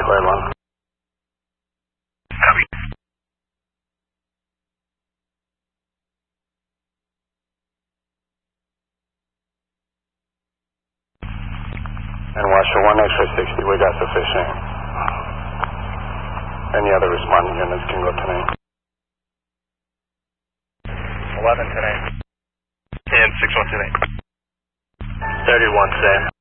declared 1. Copy. And Washer 1, X-ray 60, we got sufficient. Any other responding units can go to me. 11 today. And 61 today. 31 today.